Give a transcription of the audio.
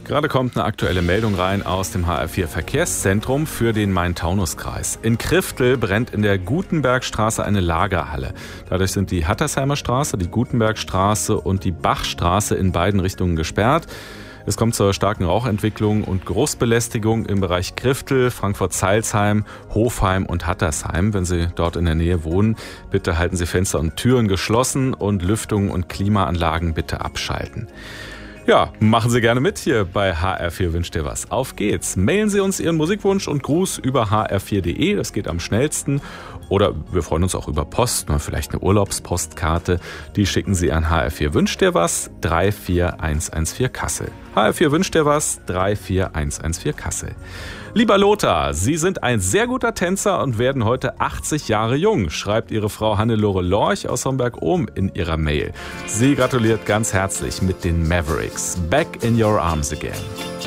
Gerade kommt eine aktuelle Meldung rein aus dem HR4 Verkehrszentrum für den Main-Taunus-Kreis. In Kriftel brennt in der Gutenbergstraße eine Lagerhalle. Dadurch sind die Hattersheimer Straße, die Gutenbergstraße und die Bachstraße in beiden Richtungen gesperrt. Es kommt zur starken Rauchentwicklung und Großbelästigung im Bereich Kriftel, Frankfurt-Zeilsheim, Hofheim und Hattersheim. Wenn Sie dort in der Nähe wohnen, bitte halten Sie Fenster und Türen geschlossen und Lüftung und Klimaanlagen bitte abschalten. Ja, machen Sie gerne mit hier bei HR4 wünscht dir was. Auf geht's. Mailen Sie uns Ihren Musikwunsch und Gruß über hr4.de, das geht am schnellsten. Oder wir freuen uns auch über Post, vielleicht eine Urlaubspostkarte. Die schicken Sie an HR4 wünscht dir was, 34114 Kassel. HR4 wünscht dir was, 34114 Kassel. Lieber Lothar, Sie sind ein sehr guter Tänzer und werden heute 80 Jahre jung, schreibt Ihre Frau Hannelore Lorch aus Homberg-Ohm in ihrer Mail. Sie gratuliert ganz herzlich mit den Mavericks. Back in your arms again.